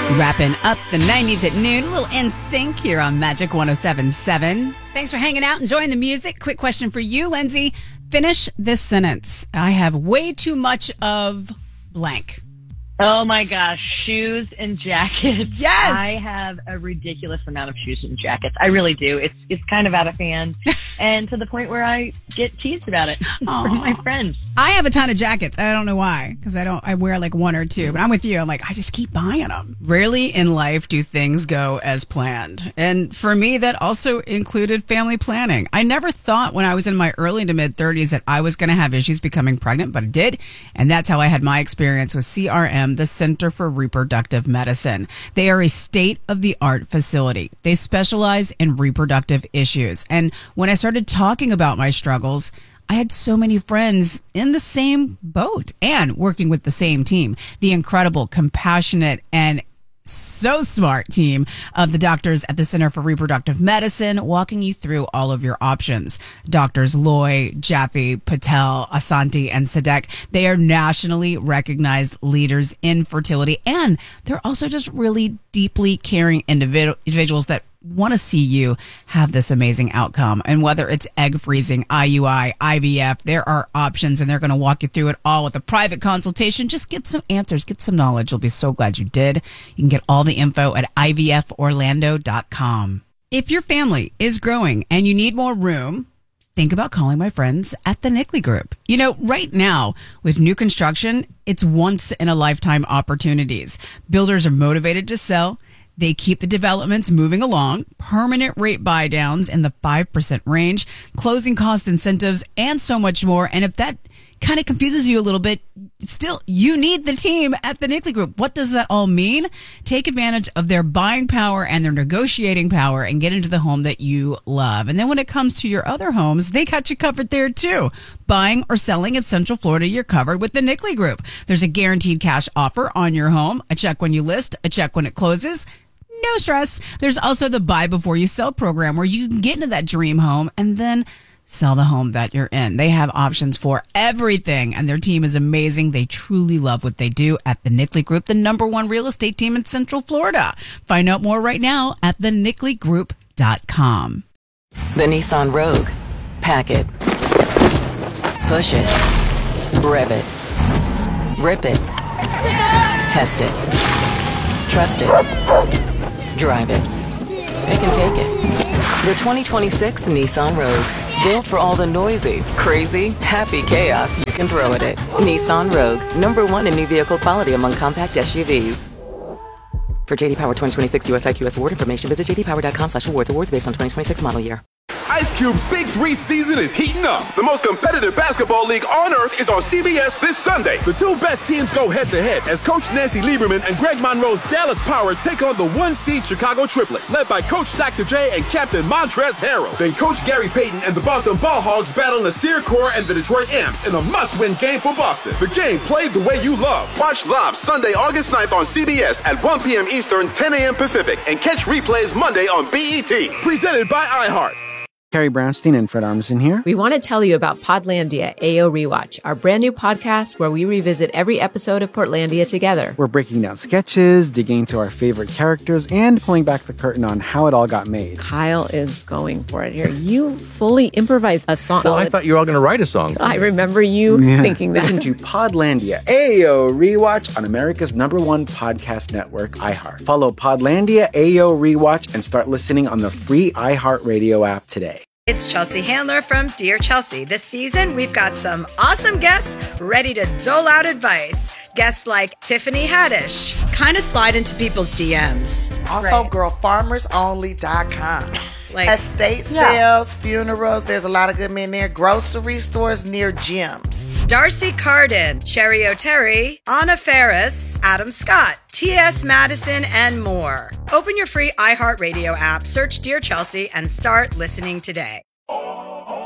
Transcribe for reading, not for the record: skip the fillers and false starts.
Wrapping up the 90s at noon, a little NSYNC here on Magic 107.7. Thanks for hanging out, enjoying the music. Quick question for you, Lindsay. Finish this sentence. I have way too much of blank. Oh my gosh, shoes and jackets. Yes! I have a ridiculous amount of shoes and jackets. I really do. It's kind of out of hand. And to the point where I get teased about it from my friends. I have a ton of jackets. I don't know why, because I wear like one or two. But I'm with you. I'm like, I just keep buying them. Rarely in life do things go as planned. And for me, that also included family planning. I never thought when I was in my early to mid 30s that I was going to have issues becoming pregnant, but I did. And that's how I had my experience with CRM, the Center for Reproductive Medicine. They are a state-of-the-art facility. They specialize in reproductive issues. And when I started talking about my struggles, I had so many friends in the same boat and working with the same team. The incredible, compassionate, and so smart team of the doctors at the Center for Reproductive Medicine, walking you through all of your options. Doctors Loy, Jaffe, Patel, Asante, and Sadek. They are nationally recognized leaders in fertility, and they're also just really deeply caring individuals that want to see you have this amazing outcome. And whether it's egg freezing, IUI, IVF, there are options, and they're going to walk you through it all with a private consultation. Just get some answers, get some knowledge. You'll be so glad you did. You can get all the info at ivforlando.com. If your family is growing and you need more room, think about calling my friends at the Nickley Group. You know, right now with new construction, it's once in a lifetime opportunities. Builders are motivated to sell. They keep the developments moving along, permanent rate buy downs in the 5% range, closing cost incentives, and so much more. And if that kind of confuses you a little bit, still, you need the team at the Nickley Group. What does that all mean? Take advantage of their buying power and their negotiating power and get into the home that you love. And then when it comes to your other homes, they got you covered there too. Buying or selling in Central Florida, you're covered with the Nickley Group. There's a guaranteed cash offer on your home, a check when you list, a check when it closes. No stress. There's also the buy before you sell program where you can get into that dream home and then sell the home that you're in. They have options for everything, and their team is amazing. They truly love what they do at the Nickley Group, the #1 real estate team in Central Florida. Find out more right now at thenickley.com. The Nissan Rogue. Pack it. Push it. Rev it. Rip it. Test it. Trust it. Drive it. It can take it. The 2026 Nissan Rogue. Built for all the noisy, crazy, happy chaos you can throw at it. Nissan Rogue. #1 in new vehicle quality among compact SUVs. For JD Power 2026 US IQS award information, visit jdpower.com/awards. Awards based on 2026 model year. Ice Cube's Big 3 season is heating up. The most competitive basketball league on earth is on CBS this Sunday. The two best teams go head-to-head as Coach Nancy Lieberman and Greg Monroe's Dallas Power take on the 1-seed Chicago Triplets, led by Coach Dr. J and Captain Montrezl Harrell. Then Coach Gary Payton and the Boston Ball Hogs battle Nasir Kaur and the Detroit Amps in a must-win game for Boston. The game played the way you love. Watch live Sunday, August 9th on CBS at 1 p.m. Eastern, 10 a.m. Pacific, and catch replays Monday on BET. Presented by iHeart. Carrie Brownstein and Fred Armisen here. We want to tell you about Podlandia AO Rewatch, our brand new podcast where we revisit every episode of Portlandia together. We're breaking down sketches, digging into our favorite characters, and pulling back the curtain on how it all got made. Kyle is going for it here. You fully improvised a song. Well, I thought you were all going to write a song. I remember you thinking that. Listen to Podlandia AO Rewatch on America's #1 podcast network, iHeart. Follow Podlandia AO Rewatch and start listening on the free iHeartRadio app today. It's Chelsea Handler from Dear Chelsea. This season, we've got some awesome guests ready to dole out advice. Guests like Tiffany Haddish. Kind of slide into people's DMs. Also, girlfarmersonly.com. Like estate sales, funerals. There's a lot of good men there. Grocery stores near gyms. Darcy Carden, Cherry O'Terry, Anna Ferris, Adam Scott, T.S. Madison, and more. Open your free iHeartRadio app, search Dear Chelsea, and start listening today.